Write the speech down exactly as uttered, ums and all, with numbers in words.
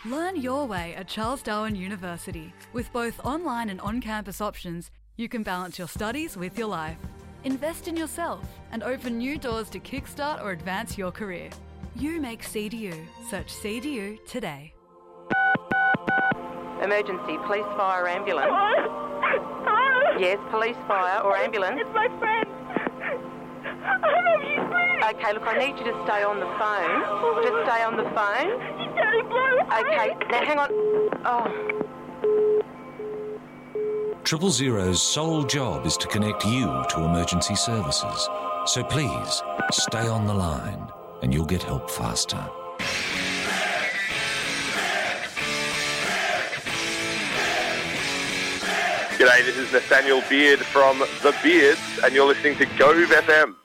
Learn your way at Charles Darwin University. With both online and on-campus options, you can balance your studies with your life. Invest in yourself and open new doors to kickstart or advance your career. You make C D U. Search C D U today. Emergency, police, fire, ambulance. Hello? Hello? Yes, police, fire or ambulance. It's my friend. Help me, please. Okay, look, I need you to stay on the phone. Just stay on the phone. He's turning blue. Okay, now hang on. Oh. Triple Zero's sole job is to connect you to emergency services. So please, stay on the line and you'll get help faster. G'day, this is Nathaniel Beard from The Beards, and you're listening to Gove F M.